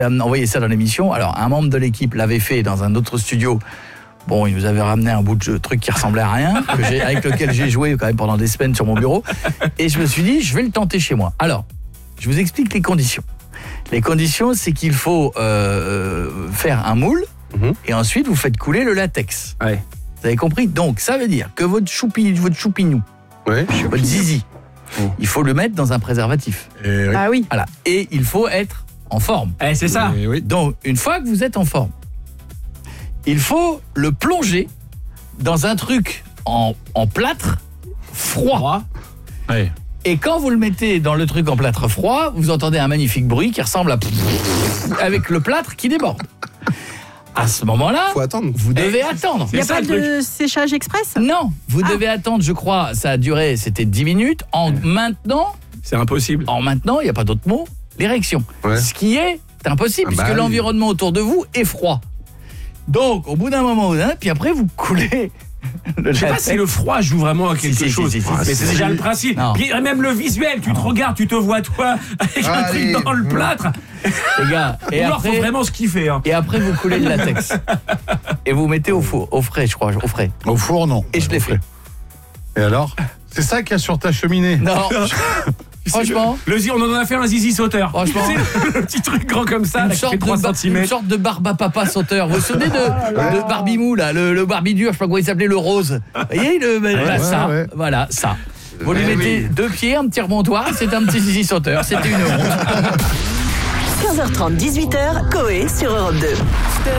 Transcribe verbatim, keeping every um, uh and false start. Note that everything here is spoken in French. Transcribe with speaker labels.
Speaker 1: envoyé ça dans l'émission. Alors, un membre de l'équipe l'avait fait dans un autre studio. Bon, il nous avait ramené un bout de jeu, truc qui ressemblait à rien, que j'ai, avec lequel j'ai joué quand même pendant des semaines sur mon bureau. Et je me suis dit, je vais le tenter chez moi. Alors, je vous explique les conditions. Les conditions, c'est qu'il faut euh, faire un moule mmh. et ensuite vous faites couler le latex.
Speaker 2: Ouais.
Speaker 1: Vous avez compris? Donc, ça veut dire que votre choupi, votre choupignou,
Speaker 3: ouais.
Speaker 1: votre zizi, mmh. il faut le mettre dans un préservatif.
Speaker 3: Et oui.
Speaker 4: Ah oui.
Speaker 1: Voilà. Et il faut être en forme.
Speaker 2: Eh, c'est ça.
Speaker 3: Et oui.
Speaker 1: Donc, une fois que vous êtes en forme, il faut le plonger dans un truc en, en plâtre froid.
Speaker 2: Froid.
Speaker 3: Ouais.
Speaker 1: Et quand vous le mettez dans le truc en plâtre froid, vous entendez un magnifique bruit qui ressemble à... avec le plâtre qui déborde. À ce moment-là,
Speaker 3: Faut attendre.
Speaker 1: vous devez attendre.
Speaker 4: Il n'y a
Speaker 2: ça,
Speaker 4: pas
Speaker 2: le
Speaker 4: de séchage express?
Speaker 1: Non, vous
Speaker 4: Ah.
Speaker 1: devez attendre, je crois, ça a duré, c'était dix minutes. En maintenant,
Speaker 2: C'est impossible.
Speaker 1: en maintenant, il n'y a pas d'autre mot, l'érection.
Speaker 3: Ouais.
Speaker 1: Ce qui est impossible,
Speaker 3: Ah bah
Speaker 1: puisque
Speaker 3: oui.
Speaker 1: l'environnement autour de vous est froid. Donc, au bout d'un moment, hein, puis après, vous coulez...
Speaker 2: Je sais pas si le froid joue vraiment à quelque
Speaker 1: Si, si,
Speaker 2: chose.
Speaker 1: si, si, si,
Speaker 2: mais
Speaker 1: si,
Speaker 2: c'est
Speaker 1: si.
Speaker 2: déjà le principe.
Speaker 1: Non.
Speaker 2: Puis même le visuel, tu te regardes, tu te vois toi avec un
Speaker 3: Allez.
Speaker 2: truc dans le plâtre.
Speaker 1: Les gars,
Speaker 2: Et
Speaker 1: et
Speaker 2: alors,
Speaker 1: après,
Speaker 2: faut vraiment se kiffer. Hein.
Speaker 1: et après, vous coulez le latex. Et vous mettez au four, au frais, je crois, au frais.
Speaker 3: Au four, non.
Speaker 1: Et je l'ai fait.
Speaker 3: Et alors? C'est ça qu'il y a sur ta cheminée?
Speaker 1: Non, franchement...
Speaker 2: Le, le, on en a fait un zizi sauteur.
Speaker 1: Franchement.
Speaker 2: C'est le petit truc grand comme ça,
Speaker 1: Une
Speaker 2: là, qui
Speaker 1: sorte,
Speaker 2: fait
Speaker 1: de
Speaker 2: trois
Speaker 1: bar- une
Speaker 2: centimètres.
Speaker 1: sorte de barbe à papa sauteur. Vous vous souvenez de, de Barbie Mou, là, le, le Barbie dur, je sais pas comment il s'appelait, le rose. Vous voyez, le, bah,
Speaker 3: ouais,
Speaker 1: ça,
Speaker 3: ouais.
Speaker 1: voilà, ça. Vous lui
Speaker 2: Eh
Speaker 1: mettez
Speaker 2: oui.
Speaker 1: deux pieds, un petit remontoir, c'est un petit zizi sauteur. C'était une honte.
Speaker 5: quinze heures trente, dix-huit heures, Coé sur Europe deux.